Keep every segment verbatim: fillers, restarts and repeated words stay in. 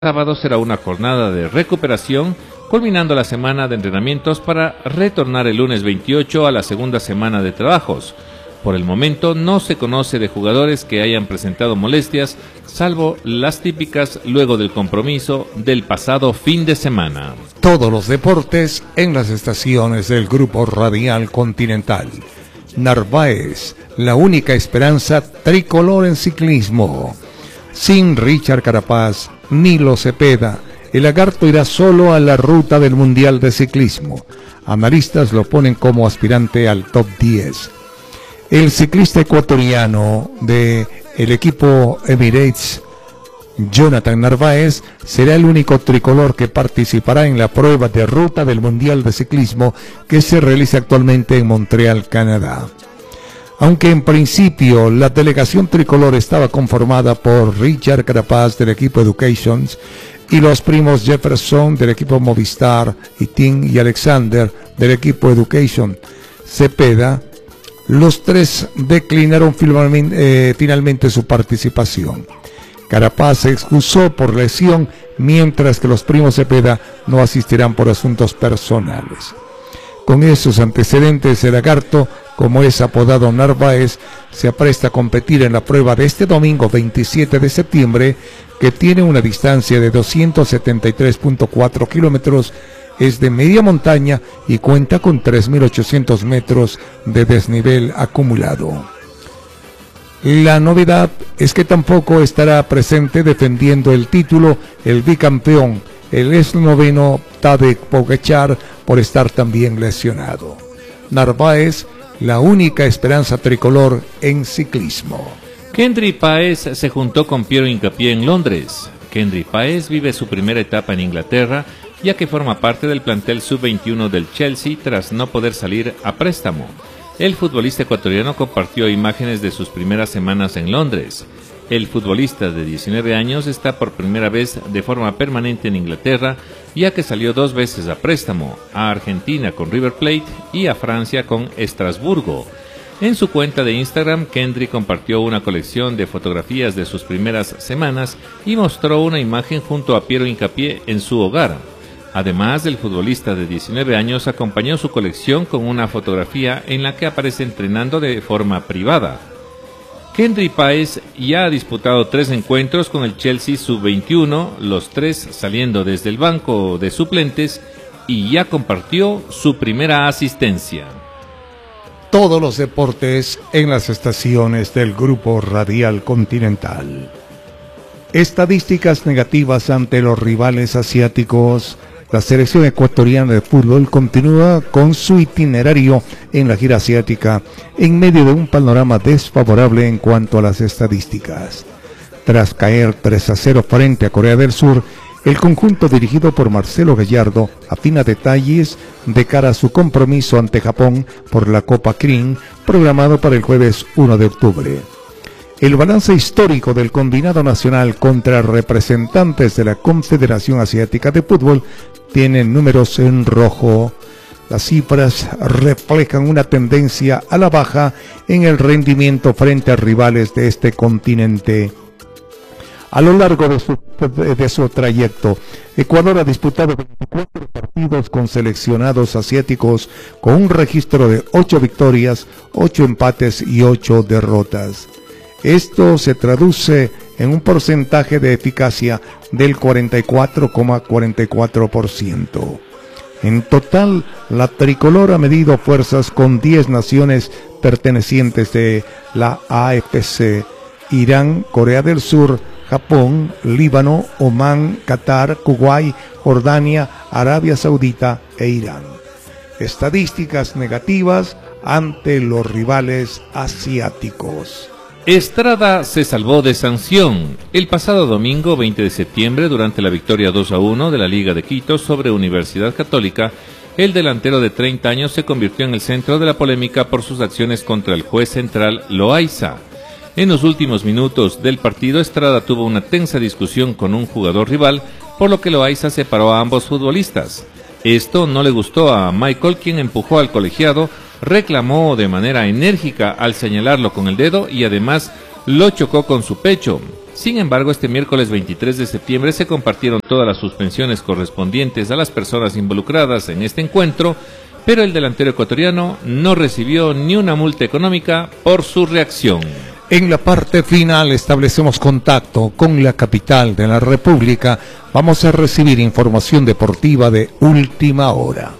sábado será una jornada de recuperación, culminando la semana de entrenamientos para retornar el lunes veintiocho a la segunda semana de trabajos. Por el momento no se conoce de jugadores que hayan presentado molestias, salvo las típicas luego del compromiso del pasado fin de semana. Todos los deportes en las estaciones del Grupo Radial Continental. Narváez, la única esperanza tricolor en ciclismo. Sin Richard Carapaz, Nilo Cepeda, el lagarto irá solo a la ruta del Mundial de Ciclismo. Analistas lo ponen como aspirante al top diez. El ciclista ecuatoriano del equipo Emirates, Jonathan Narváez, será el único tricolor que participará en la prueba de ruta del Mundial de Ciclismo que se realiza actualmente en Montreal, Canadá. Aunque en principio la delegación tricolor estaba conformada por Richard Carapaz del equipo Educations y los primos Jefferson del equipo Movistar y Tim y Alexander del equipo Education Cepeda, los tres declinaron finalmente, eh, finalmente su participación. Carapaz se excusó por lesión, mientras que los primos Cepeda no asistirán por asuntos personales. Con esos antecedentes, el lagarto, como es apodado Narváez, se apresta a competir en la prueba de este domingo veintisiete de septiembre, que tiene una distancia de doscientos setenta y tres punto cuatro kilómetros, es de media montaña y cuenta con tres mil ochocientos metros de desnivel acumulado. La novedad es que tampoco estará presente defendiendo el título el bicampeón, el esloveno Tadej Pogačar, por estar también lesionado. Narváez, la única esperanza tricolor en ciclismo. Kendry Páez se juntó con Piero Hincapié en Londres. Kendry Páez vive su primera etapa en Inglaterra, ya que forma parte del plantel sub veintiuno del Chelsea tras no poder salir a préstamo. El futbolista ecuatoriano compartió imágenes de sus primeras semanas en Londres. El futbolista de diecinueve años está por primera vez de forma permanente en Inglaterra, ya que salió dos veces a préstamo, a Argentina con River Plate y a Francia con Estrasburgo. En su cuenta de Instagram, Kendry compartió una colección de fotografías de sus primeras semanas y mostró una imagen junto a Piero Hincapié en su hogar. Además, el futbolista de diecinueve años acompañó su colección con una fotografía en la que aparece entrenando de forma privada. Kendry Páez ya ha disputado tres encuentros con el Chelsea sub veintiuno, los tres saliendo desde el banco de suplentes, y ya compartió su primera asistencia. Todos los deportes en las estaciones del Grupo Radial Continental. Estadísticas negativas ante los rivales asiáticos. La selección ecuatoriana de fútbol continúa con su itinerario en la gira asiática en medio de un panorama desfavorable en cuanto a las estadísticas. Tras caer tres a cero frente a Corea del Sur, el conjunto dirigido por Marcelo Gallardo afina detalles de cara a su compromiso ante Japón por la Copa Kirin, programado para el jueves uno de octubre. El balance histórico del combinado nacional contra representantes de la Confederación Asiática de Fútbol tiene números en rojo. Las cifras reflejan una tendencia a la baja en el rendimiento frente a rivales de este continente. A lo largo de su, de su trayecto, Ecuador ha disputado veinticuatro partidos con seleccionados asiáticos con un registro de ocho victorias, ocho empates y ocho derrotas. Esto se traduce en un porcentaje de eficacia del cuarenta y cuatro coma cuarenta y cuatro por ciento. En total, la tricolor ha medido fuerzas con diez naciones pertenecientes de la A F C: Irán, Corea del Sur, Japón, Líbano, Omán, Qatar, Kuwait, Jordania, Arabia Saudita e Irán. Estadísticas negativas ante los rivales asiáticos. Estrada se salvó de sanción el pasado domingo veinte de septiembre durante la victoria dos a uno de la Liga de Quito sobre Universidad Católica. El delantero de treinta años se convirtió en el centro de la polémica por sus acciones contra el juez central Loaiza. En los últimos minutos del partido, Estrada tuvo una tensa discusión con un jugador rival, por lo que Loaiza separó a ambos futbolistas. Esto no le gustó a Michael, quien empujó al colegiado, reclamó de manera enérgica al señalarlo con el dedo y además lo chocó con su pecho. Sin embargo, este miércoles veintitrés de septiembre se compartieron todas las suspensiones correspondientes a las personas involucradas en este encuentro, pero el delantero ecuatoriano no recibió ni una multa económica por su reacción. En la parte final establecemos contacto con la capital de la República. Vamos a recibir información deportiva de última hora.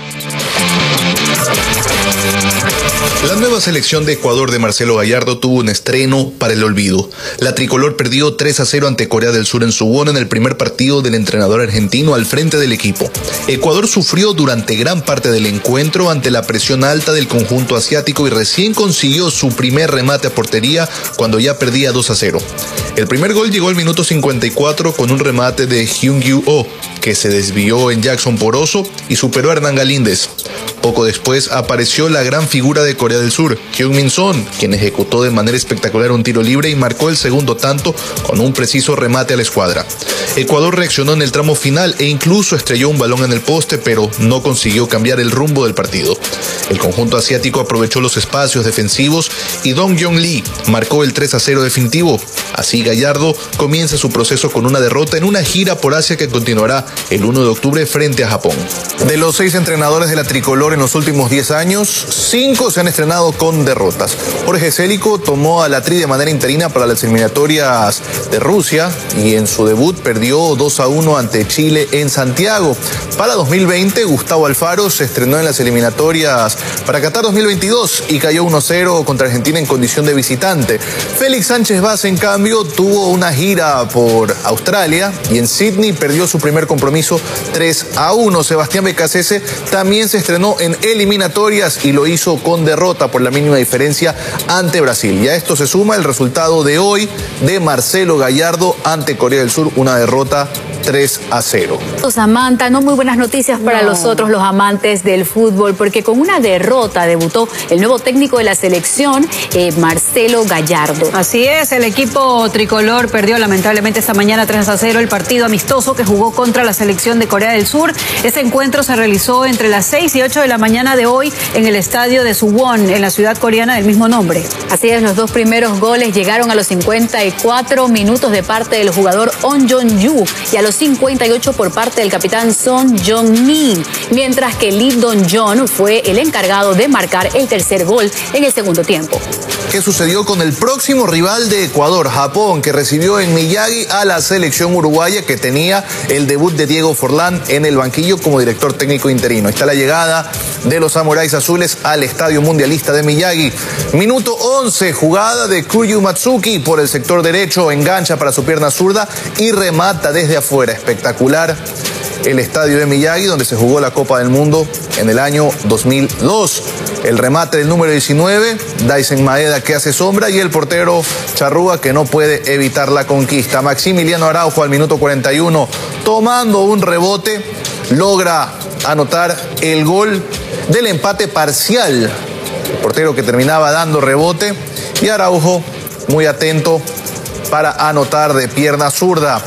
La nueva selección de Ecuador de Marcelo Gallardo tuvo un estreno para el olvido. La tricolor perdió tres a cero ante Corea del Sur en Suwon en el primer partido del entrenador argentino al frente del equipo. Ecuador sufrió durante gran parte del encuentro ante la presión alta del conjunto asiático y recién consiguió su primer remate a portería cuando ya perdía dos a cero. El primer gol llegó al minuto cincuenta y cuatro con un remate de Hyun-Gyu Oh, que se desvió en Jackson Poroso y superó a Hernán Galíndez. Poco después apareció la gran figura de Corea del Sur, Heung-min Son, quien ejecutó de manera espectacular un tiro libre y marcó el segundo tanto con un preciso remate a la escuadra. Ecuador reaccionó en el tramo final e incluso estrelló un balón en el poste, pero no consiguió cambiar el rumbo del partido. El conjunto asiático aprovechó los espacios defensivos y Dong Yong Lee marcó el tres a cero definitivo. Así Gallardo comienza su proceso con una derrota en una gira por Asia que continuará el uno de octubre frente a Japón. De los seis entrenadores de la tricolor en los últimos diez años, cinco se han estrenado con derrotas. Jorge Célico tomó a la Tri de manera interina para las eliminatorias de Rusia y en su debut perdió dos a uno ante Chile en Santiago. Para dos mil veinte, Gustavo Alfaro se estrenó en las eliminatorias para Qatar dos mil veintidós y cayó uno a cero contra Argentina en condición de visitante. Félix Sánchez Vaz, en cambio, tuvo una gira por Australia y en Sydney perdió su primer compromiso tres a uno. Sebastián Becasese también se estrenó en eliminatorias y lo hizo con derrota por la mínima diferencia ante Brasil. Y a esto se suma el resultado de hoy de Marcelo Gallardo ante Corea del Sur, una derrota tres a cero. Samantha, no muy buenas noticias para no. nosotros los amantes del fútbol, porque con una derrota debutó el nuevo técnico de la selección, eh, Marcelo Gallardo. Así es, el equipo tricolor perdió lamentablemente esta mañana tres a cero el partido amistoso que jugó contra la selección de Corea del Sur. Este encuentro se realizó entre las seis y ocho de la mañana de hoy en el estadio de Suwon, en la ciudad coreana del mismo nombre. Así es, los dos primeros goles llegaron a los cincuenta y cuatro minutos de parte del jugador On Jong-yu y a los cincuenta y ocho por parte del capitán Son Jong-min, mientras que Lee Dong-jon fue el encargado de marcar el tercer gol en el segundo tiempo. ¿Qué sucedió con el próximo rival de Ecuador, Japón, que recibió en Miyagi a la selección uruguaya que tenía el debut de Diego Forlán en el banquillo como director técnico interino? Está la llegada de los samuráis azules al estadio mundialista de Miyagi. Minuto once, jugada de Kuryu Matsuki por el sector derecho, engancha para su pierna zurda y remata desde afuera. Espectacular el estadio de Miyagi, donde se jugó la Copa del Mundo en el año dos mil dos. El remate del número diecinueve, Daisen Maeda, que hace sombra, y el portero Charrúa, que no puede evitar la conquista. Maximiliano Araujo al minuto cuarenta y uno, tomando un rebote, logra anotar el gol del empate parcial. El portero que terminaba dando rebote, y Araujo muy atento para anotar de pierna zurda.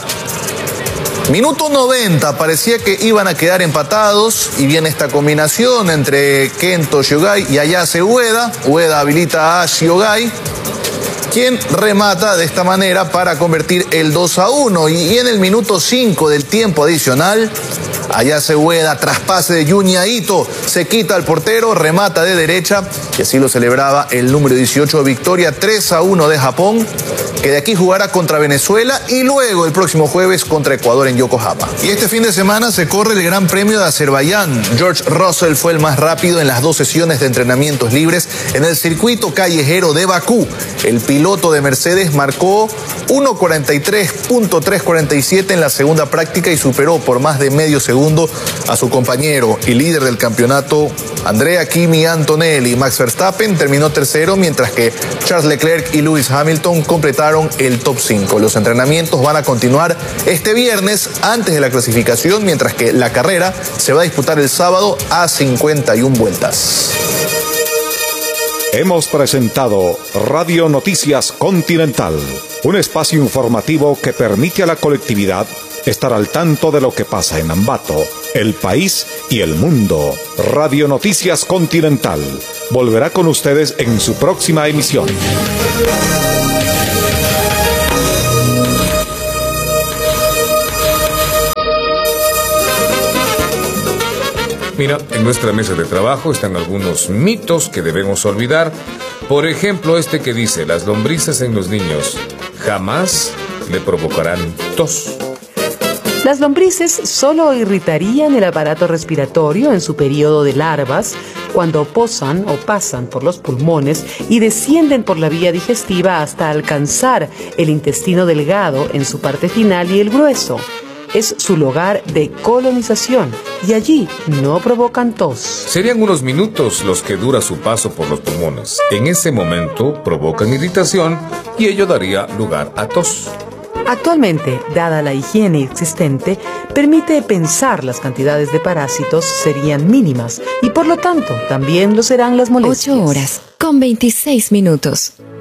Minuto noventa, parecía que iban a quedar empatados y viene esta combinación entre Kento Shiogai y Ayase Ueda. Ueda habilita a Shiogai, quien remata de esta manera para convertir el dos a uno. Y en el minuto cinco del tiempo adicional, Ayase Ueda, traspase de Junya Ito, se quita al portero, remata de derecha y así lo celebraba el número dieciocho, victoria tres a uno de Japón, que de aquí jugará contra Venezuela y luego el próximo jueves contra Ecuador en Yokohama. Y este fin de semana se corre el Gran Premio de Azerbaiyán. George Russell fue el más rápido en las dos sesiones de entrenamientos libres en el circuito callejero de Bakú. El piloto de Mercedes marcó uno cuarenta y tres punto trescientos cuarenta y siete en la segunda práctica y superó por más de medio segundo a su compañero y líder del campeonato, Andrea Kimi Antonelli. Max Verstappen terminó tercero, mientras que Charles Leclerc y Lewis Hamilton completaron el top cinco. Los entrenamientos van a continuar este viernes antes de la clasificación, mientras que la carrera se va a disputar el sábado a cincuenta y una vueltas. Hemos presentado Radio Noticias Continental, un espacio informativo que permite a la colectividad estar al tanto de lo que pasa en Ambato, el país y el mundo. Radio Noticias Continental volverá con ustedes en su próxima emisión. Mira, en nuestra mesa de trabajo están algunos mitos que debemos olvidar. Por ejemplo, este que dice, las lombrices en los niños jamás le provocarán tos. Las lombrices solo irritarían el aparato respiratorio en su periodo de larvas, cuando posan o pasan por los pulmones y descienden por la vía digestiva hasta alcanzar el intestino delgado en su parte final y el grueso. Es su lugar de colonización y allí no provocan tos. Serían unos minutos los que dura su paso por los pulmones. En ese momento provocan irritación y ello daría lugar a tos. Actualmente, dada la higiene existente, permite pensar las cantidades de parásitos serían mínimas y por lo tanto también lo serán las molestias. ocho horas con veintiséis minutos.